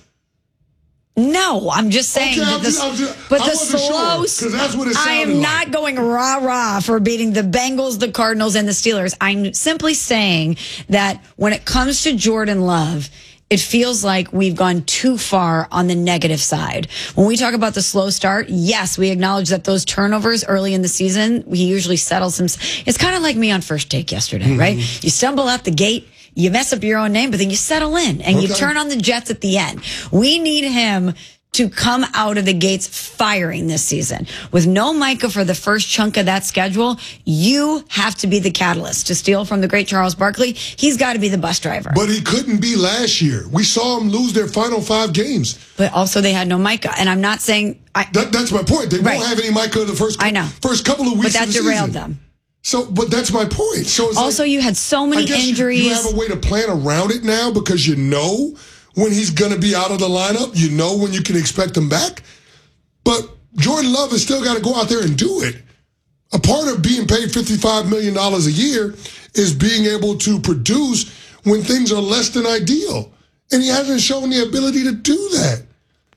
No, I'm just saying that the slow. Because that's what it sounded I am not going rah-rah for beating the Bengals, the Cardinals, and the Steelers. I'm simply saying that when it comes to Jordan Love, it feels like we've gone too far on the negative side. When we talk about the slow start, yes, we acknowledge that those turnovers early in the season, he usually settles them. It's kind of like me on First Take yesterday, right? You stumble out the gate. You mess up your own name, but then you settle in and you turn on the Jets at the end. We need him to come out of the gates firing this season. With no Micah for the first chunk of that schedule, you have to be the catalyst. To steal from the great Charles Barkley, he's got to be the bus driver. But he couldn't be last year. We saw him lose their final 5 games. But also they had no Micah. And I'm not saying... That's my point. They won't have any Micah in the first couple of weeks but that of the derailed season. them. So, but that's my point. So it's also, you had so many injuries. You have a way to plan around it now because you know when he's going to be out of the lineup. You know when you can expect him back. But Jordan Love has still got to go out there and do it. A part of being paid $55 million a year is being able to produce when things are less than ideal. And he hasn't shown the ability to do that.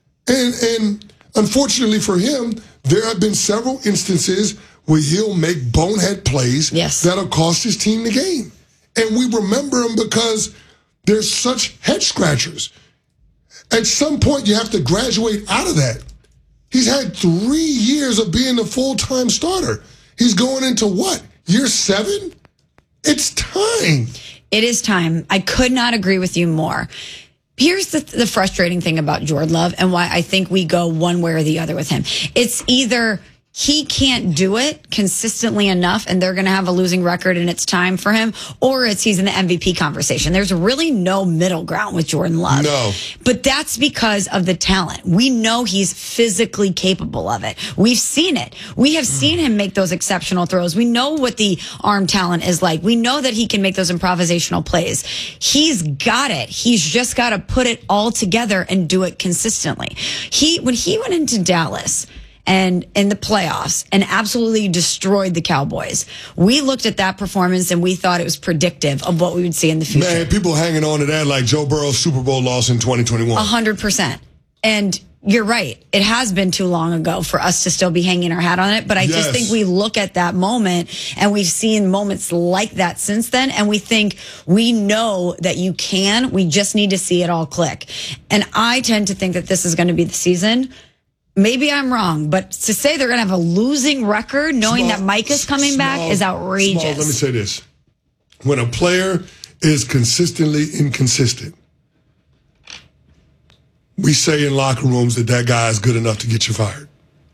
And unfortunately for him, there have been several instances where he'll make bonehead plays that'll cost his team the game. And we remember him because they're such head scratchers. At some point, you have to graduate out of that. He's had 3 years of being the full-time starter. He's going into what? Year 7? It's time. It is time. I could not agree with you more. Here's the frustrating thing about Jordan Love and why I think we go one way or the other with him. It's either he can't do it consistently enough and they're going to have a losing record and it's time for him, or it's he's in the MVP conversation. There's really no middle ground with Jordan Love. No. But that's because of the talent. We know he's physically capable of it. We've seen it. We have seen him make those exceptional throws. We know what the arm talent is like. We know that he can make those improvisational plays. He's got it. He's just got to put it all together and do it consistently. When he went into Dallas and in the playoffs and absolutely destroyed the Cowboys, we looked at that performance and we thought it was predictive of what we would see in the future. Man, people hanging on to that like Joe Burrow's Super Bowl loss in 2021. 100%. And you're right. It has been too long ago for us to still be hanging our hat on it. But I just think we look at that moment and we've seen moments like that since then. And we think we know that you can. We just need to see it all click. And I tend to think that this is going to be the season. Maybe I'm wrong, but to say they're going to have a losing record knowing that Micah's coming back is outrageous. Let me say this. When a player is consistently inconsistent, we say in locker rooms that guy is good enough to get you fired.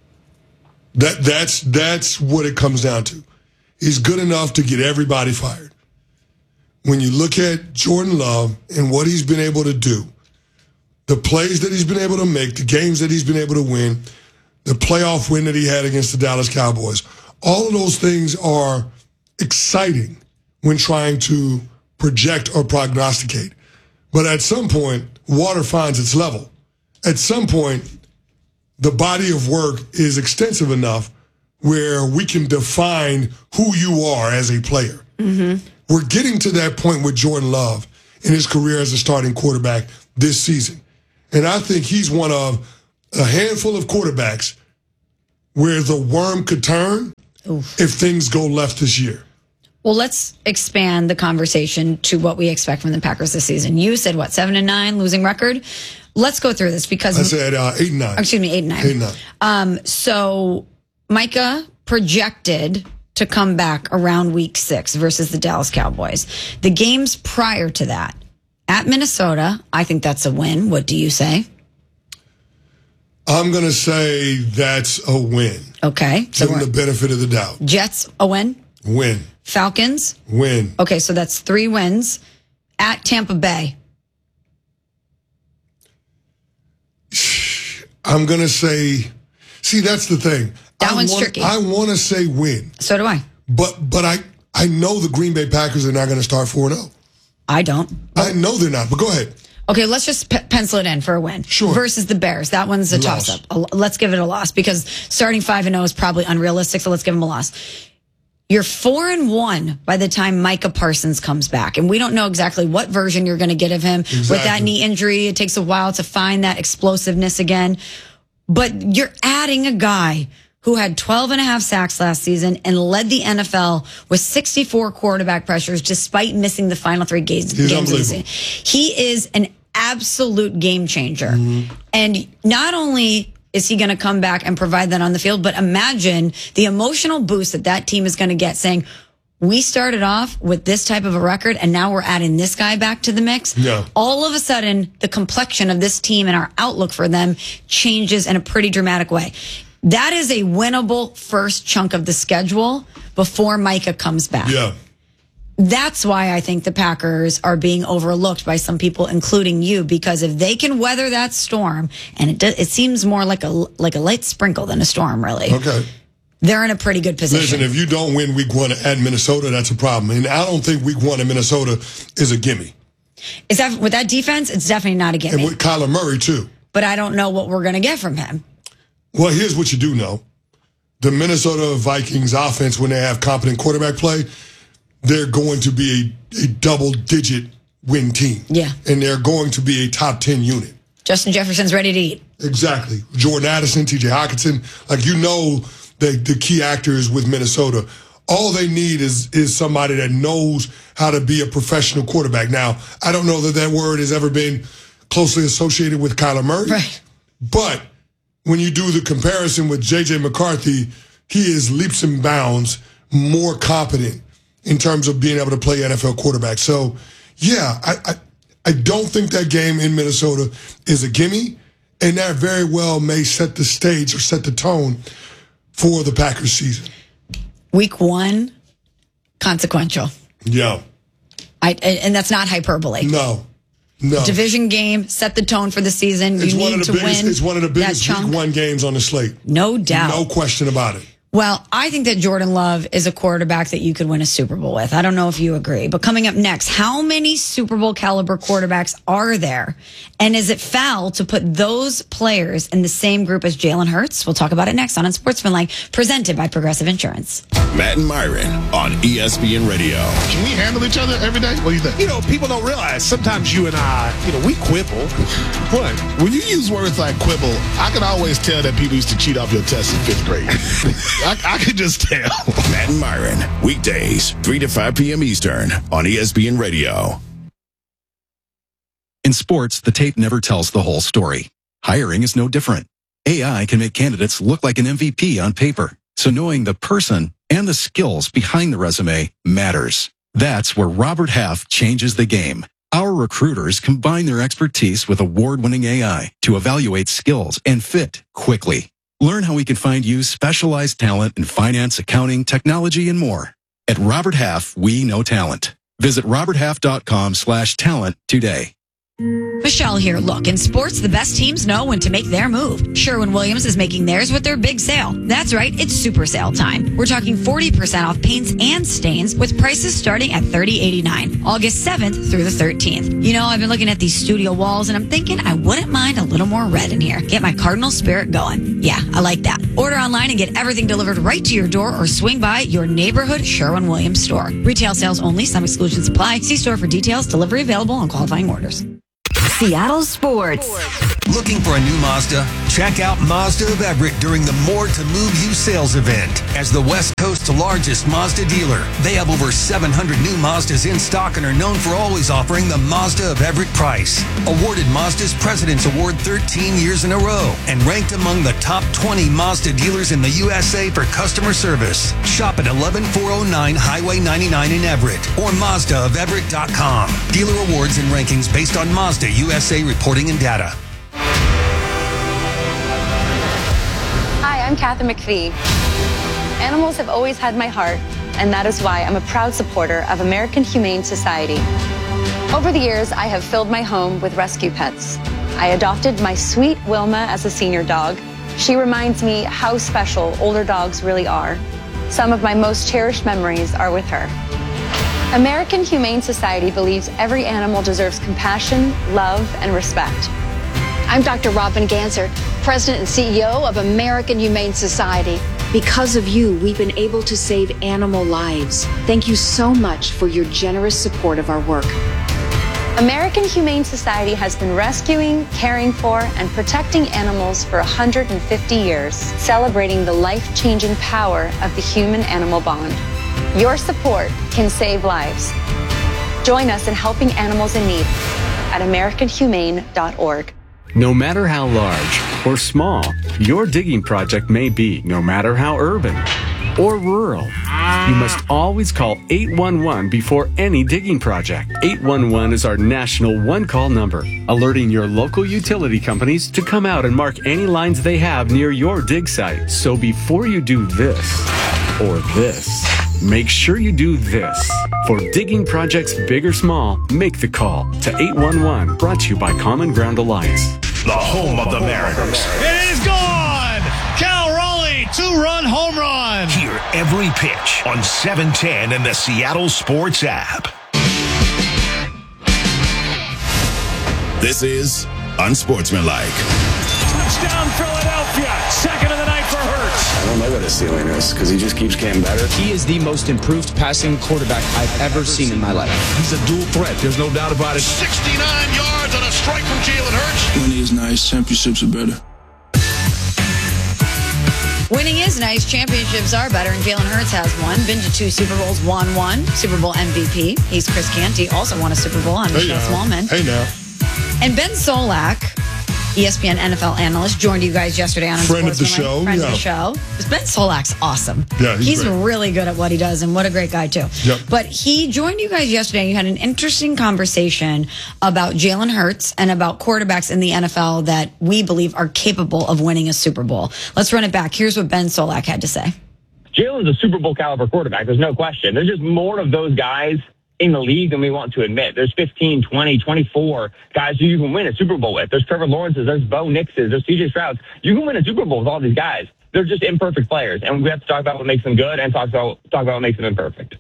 That's what it comes down to. He's good enough to get everybody fired. When you look at Jordan Love and what he's been able to do, the plays that he's been able to make, the games that he's been able to win, the playoff win that he had against the Dallas Cowboys, all of those things are exciting when trying to project or prognosticate. But at some point, water finds its level. At some point, the body of work is extensive enough where we can define who you are as a player. Mm-hmm. We're getting to that point with Jordan Love in his career as a starting quarterback this season. And I think he's one of a handful of quarterbacks where the worm could turn if things go left this year. Well, let's expand the conversation to what we expect from the Packers this season. You said, 7-9 losing record? Let's go through this because... I said 8-9. Excuse me, 8-9. 8-9. So Micah projected to come back around week 6 versus the Dallas Cowboys. The games prior to that, at Minnesota, I think that's a win. What do you say? I'm going to say that's a win. Okay. Give them the benefit of the doubt. Jets, a win? Win. Falcons? Win. Okay, so that's 3 wins. At Tampa Bay? I'm going to say... See, that's the thing. That one's tricky. I want to say win. So do I. But I know the Green Bay Packers are not going to start 4-0. I don't. I know they're not, but go ahead. Okay, let's just pencil it in for a win. Sure. Versus the Bears. That one's a toss-up. Let's give it a loss because starting 5-0 is probably unrealistic, so let's give them a loss. You're 4-1 by the time Micah Parsons comes back. And we don't know exactly what version you're going to get of him. Exactly. With that knee injury, it takes a while to find that explosiveness again. But you're adding a guy who had 12.5 sacks last season and led the NFL with 64 quarterback pressures despite missing the final 3 games of the season. He is an absolute game changer. Mm-hmm. And not only is he going to come back and provide that on the field, but imagine the emotional boost that team is going to get saying, we started off with this type of a record and now we're adding this guy back to the mix. Yeah. All of a sudden, the complexion of this team and our outlook for them changes in a pretty dramatic way. That is a winnable first chunk of the schedule before Micah comes back. Yeah. That's why I think the Packers are being overlooked by some people, including you, because if they can weather that storm, and it seems more like a light sprinkle than a storm, really. Okay. They're in a pretty good position. Listen, if you don't win week 1 at Minnesota, that's a problem. And I don't think week 1 in Minnesota is a gimme. With that defense, it's definitely not a gimme. And with Kyler Murray, too. But I don't know what we're going to get from him. Well, here's what you do know. The Minnesota Vikings offense, when they have competent quarterback play, they're going to be a double-digit win team. Yeah. And they're going to be a top 10 unit. Justin Jefferson's ready to eat. Exactly. Jordan Addison, TJ Hockenson. The key actors with Minnesota. All they need is somebody that knows how to be a professional quarterback. Now, I don't know that word has ever been closely associated with Kyler Murray. Right. But when you do the comparison with J.J. McCarthy, he is leaps and bounds more competent in terms of being able to play NFL quarterback. So, yeah, I don't think that game in Minnesota is a gimme, and that very well may set the stage or set the tone for the Packers season. Week 1, consequential. Yeah. And that's not hyperbole. No. Division game, set the tone for the season. You need to win. It's one of the biggest week 1 games on the slate. No doubt. No question about it. Well, I think that Jordan Love is a quarterback that you could win a Super Bowl with. I don't know if you agree. But coming up next, how many Super Bowl caliber quarterbacks are there? And is it foul to put those players in the same group as Jalen Hurts? We'll talk about it next on Unsportsmanlike, presented by Progressive Insurance. Matt and Myron on ESPN Radio. Can we handle each other every day? What do you think? People don't realize sometimes you and I, we quibble. What? When you use words like quibble, I can always tell that people used to cheat off your tests in 5th grade. I could just tell. Matt and Myron, weekdays, 3 to 5 p.m. Eastern on ESPN Radio. In sports, the tape never tells the whole story. Hiring is no different. AI can make candidates look like an MVP on paper, so knowing the person and the skills behind the resume matters. That's where Robert Half changes the game. Our recruiters combine their expertise with award-winning AI to evaluate skills and fit quickly. Learn how we can find you specialized talent in finance, accounting, technology, and more. At Robert Half, we know talent. Visit roberthalf.com/talent today. Michelle here. Look, in sports, the best teams know when to make their move. Sherwin-Williams is making theirs with their big sale. That's right, it's super sale time. We're talking 40% off paints and stains with prices starting at $30.89. August 7th through the 13th. You know, I've been looking at these studio walls and I'm thinking I wouldn't mind a little more red in here. Get my Cardinal spirit going. Yeah, I like that. Order online and get everything delivered right to your door or swing by your neighborhood Sherwin-Williams store. Retail sales only. Some exclusions apply. See store for details. Delivery available on qualifying orders. Seattle Sports. Looking for a new Mazda? Check out Mazda of Everett during the More to Move You sales event. As the West Coast's largest Mazda dealer, they have over 700 new Mazdas in stock and are known for always offering the Mazda of Everett price. Awarded Mazda's President's Award 13 years in a row and ranked among the top 20 Mazda dealers in the USA for customer service. Shop at 11409 Highway 99 in Everett or MazdaofEverett.com. Dealer awards and rankings based on Mazda USA reporting and data. Hi, I'm Kathy McPhee. Animals have always had my heart, and that is why I'm a proud supporter of American Humane Society. Over the years, I have filled my home with rescue pets. I adopted my sweet Wilma as a senior dog. She reminds me how special older dogs really are. Some of my most cherished memories are with her. American Humane Society believes every animal deserves compassion, love, and respect. I'm Dr. Robin Ganser, President and CEO of American Humane Society. Because of you, we've been able to save animal lives. Thank you so much for your generous support of our work. American Humane Society has been rescuing, caring for, and protecting animals for 150 years, celebrating the life-changing power of the human-animal bond. Your support can save lives. Join us in helping animals in need at AmericanHumane.org. No matter how large or small your digging project may be, no matter how urban or rural, you must always call 811 before any digging project. 811 is our national one-call number, alerting your local utility companies to come out and mark any lines they have near your dig site. So before you do this or this, make sure you do this. For digging projects big or small, make the call to 811. Brought to you by Common Ground Alliance. The home of the Mariners. It is gone! Cal Raleigh, two-run home run! Hear every pitch on 710 and the Seattle Sports app. This is Unsportsmanlike. Touchdown Philadelphia! Second of the night for Hurts. I don't know what his ceiling is because he just keeps getting better. He is the most improved passing quarterback I've ever seen in my life. He's a dual threat. There's no doubt about it. 69 yards on a strike from Jalen Hurts. Winning is nice. Championships are better. Winning is nice. Championships are better, and Jalen Hurts has one. Been to 2 Super Bowls, won one. Super Bowl MVP. He's Chris Canty. Also won a Super Bowl on Michelle Smallman. Hey now. And Ben Solak, ESPN NFL analyst, joined you guys yesterday on Friend of the show. Friend of the show. Ben Solak's awesome. Yeah, he's great. Really good at what he does, and what a great guy, too. Yep. But he joined you guys yesterday. You had an interesting conversation about Jalen Hurts and about quarterbacks in the NFL that we believe are capable of winning a Super Bowl. Let's run it back. Here's what Ben Solak had to say. Jalen's a Super Bowl caliber quarterback. There's no question. There's just more of those guys in the league than we want to admit. There's 15, 20, 24 guys who you can win a Super Bowl with. There's Trevor Lawrence's, there's Bo Nix's, there's CJ Stroud's. You can win a Super Bowl with all these guys. They're just imperfect players, and we have to talk about what makes them good and talk about what makes them imperfect.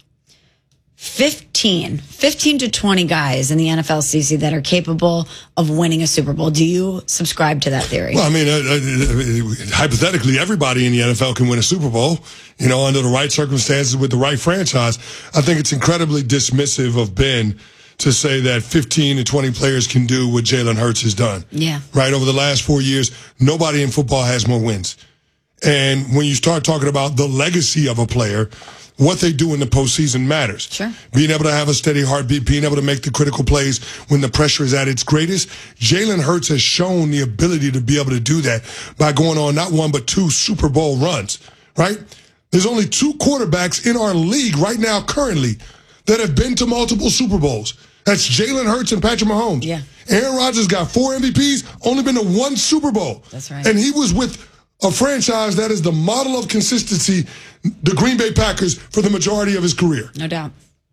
15 to 20 guys in the NFL, CC, that are capable of winning a Super Bowl. Do you subscribe to that theory? Well, I mean, hypothetically, everybody in the NFL can win a Super Bowl, you know, under the right circumstances with the right franchise. I think it's incredibly dismissive of Ben to say that 15 to 20 players can do what Jalen Hurts has done. Yeah. Right? Over the last 4 years, nobody in football has more wins. And when you start talking about the legacy of a player, what they do in the postseason matters. Sure. Being able to have a steady heartbeat, being able to make the critical plays when the pressure is at its greatest. Jalen Hurts has shown the ability to be able to do that by going on not one but 2 Super Bowl runs, right? There's only 2 quarterbacks in our league right now currently that have been to multiple Super Bowls. That's Jalen Hurts and Patrick Mahomes. Yeah. Aaron Rodgers got 4 MVPs, only been to 1 Super Bowl. That's right. And he was with a franchise that is the model of consistency, the Green Bay Packers, for the majority of his career. No doubt.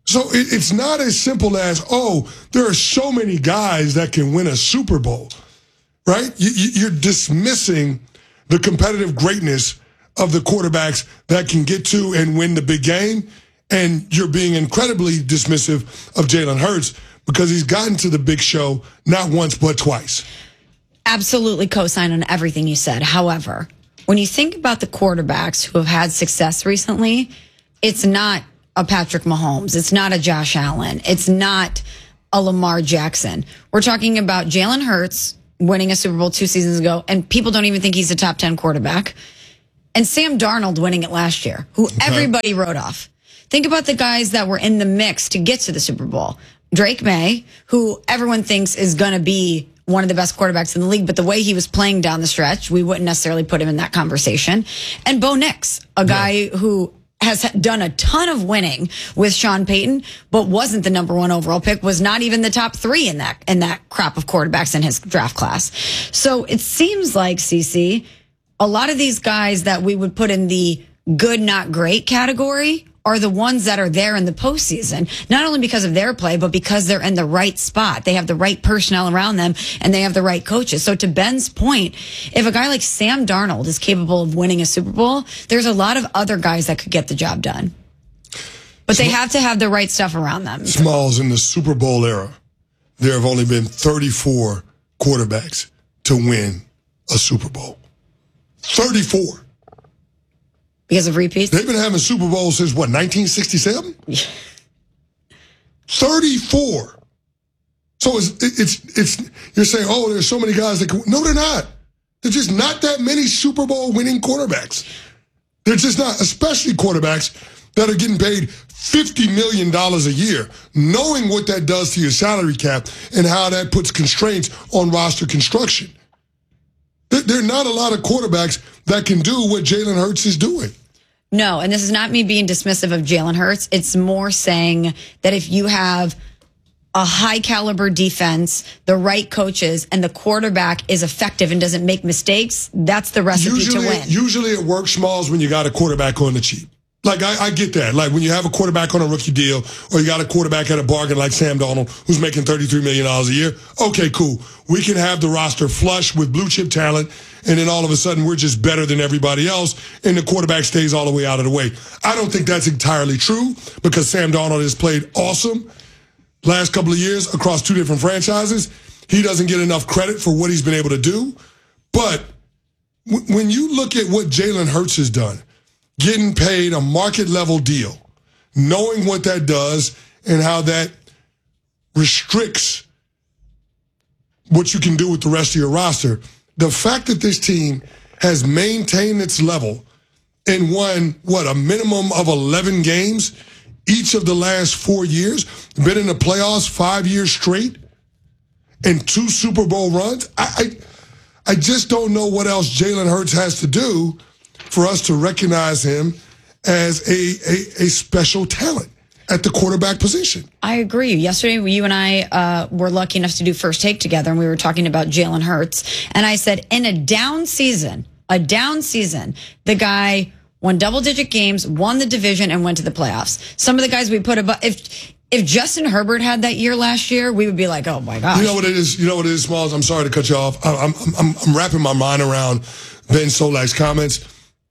So it's not as simple as, oh, there are so many guys that can win a Super Bowl, right? You're dismissing the competitive greatness of the quarterbacks that can get to and win the big game, and you're being incredibly dismissive of Jalen Hurts because he's gotten to the big show not once but twice. Absolutely co-sign on everything you said. However, when you think about the quarterbacks who have had success recently, it's not a Patrick Mahomes. It's not a Josh Allen. It's not a Lamar Jackson. We're talking about Jalen Hurts winning a Super Bowl 2 seasons ago, and people don't even think he's a top 10 quarterback. And Sam Darnold winning it last year, who everybody wrote off. Think about the guys that were in the mix to get to the Super Bowl. Drake May, who everyone thinks is going to be one of the best quarterbacks in the league, but the way he was playing down the stretch, we wouldn't necessarily put him in that conversation. And Bo Nix, a guy who has done a ton of winning with Sean Payton, but wasn't the number 1 overall pick, was not even the top 3 in that crop of quarterbacks in his draft class. So it seems like, CC, a lot of these guys that we would put in the good, not great category are the ones that are there in the postseason, not only because of their play, but because they're in the right spot. They have the right personnel around them, and they have the right coaches. So to Ben's point, if a guy like Sam Darnold is capable of winning a Super Bowl, there's a lot of other guys that could get the job done. But they have to have the right stuff around them. Smalls, in the Super Bowl era, there have only been 34 quarterbacks to win a Super Bowl. 34. Because of repeats? They've been having Super Bowls since, what, 1967? 34. So it's you're saying, oh, there's so many guys that can. No, they're not. There's just not that many Super Bowl winning quarterbacks. They're just not, especially quarterbacks that are getting paid $50 million a year, knowing what that does to your salary cap and how that puts constraints on roster construction. There are not a lot of quarterbacks that can do what Jalen Hurts is doing. No, and this is not me being dismissive of Jalen Hurts. It's more saying that if you have a high caliber defense, the right coaches, and the quarterback is effective and doesn't make mistakes, that's the recipe to win. Usually it works, Smalls, when you got a quarterback on the cheap. Like, I get that. Like, when you have a quarterback on a rookie deal, or you got a quarterback at a bargain like Sam Darnold, who's making $33 million a year, okay, cool. We can have the roster flush with blue-chip talent, and then all of a sudden we're just better than everybody else, and the quarterback stays all the way out of the way. I don't think that's entirely true, because Sam Darnold has played awesome last couple of years across 2 different franchises. He doesn't get enough credit for what he's been able to do. But when you look at what Jalen Hurts has done, getting paid a market-level deal, knowing what that does and how that restricts what you can do with the rest of your roster, the fact that this team has maintained its level and won, a minimum of 11 games each of the last 4 years, been in the playoffs 5 years straight, and 2 Super Bowl runs, I just don't know what else Jalen Hurts has to do for us to recognize him as a special talent at the quarterback position. I agree. Yesterday, you and I were lucky enough to do First Take together, and we were talking about Jalen Hurts. And I said, in a down season, the guy won double-digit games, won the division, and went to the playoffs. Some of the guys we put above, if Justin Herbert had that year last year, we would be like, oh my gosh. You know what it is? You know what it is, Smalls? I'm sorry to cut you off. I'm wrapping my mind around Ben Solak's comments.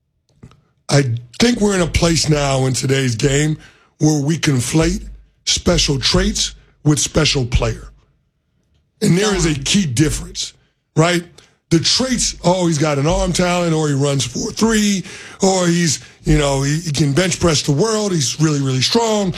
I think we're in a place now in today's game where we conflate special traits with special player. And there is a key difference, right? The traits, he's got an arm talent, or he runs 4.3, or he's, he can bench press the world. He's really, really strong.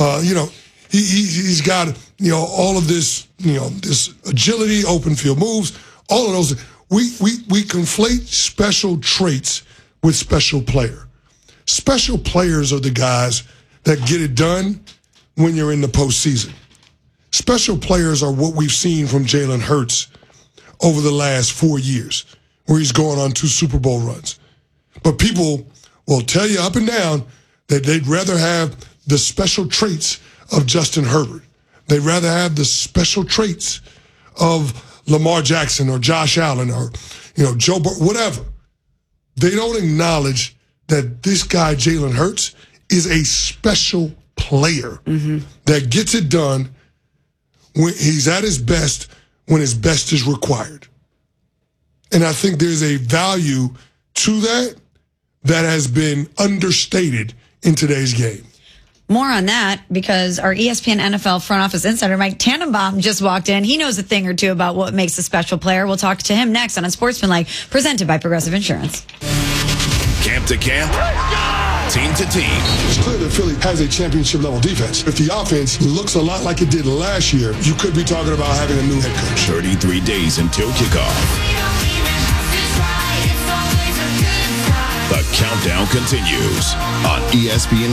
He's got, all of this, this agility, open field moves, all of those. We conflate special traits with special player. Special players are the guys that get it done when you're in the postseason. Special players are what we've seen from Jalen Hurts over the last 4 years, where he's going on 2 Super Bowl runs. But people will tell you up and down that they'd rather have the special traits of Justin Herbert. They'd rather have the special traits of Lamar Jackson or Josh Allen or, Joe Burrow, whatever. They don't acknowledge that this guy, Jalen Hurts, is a special player that gets it done when he's at his best, when his best is required. And I think there's a value to that has been understated in today's game. More on that, because our ESPN NFL front office insider, Mike Tannenbaum, just walked in. He knows a thing or two about what makes a special player. We'll talk to him next on Unsportsmanlike, presented by Progressive Insurance. Camp to camp, team to team. It's clear that Philly has a championship-level defense. If the offense looks a lot like it did last year, you could be talking about having a new head coach. 33 days until kickoff. The countdown continues on ESPN.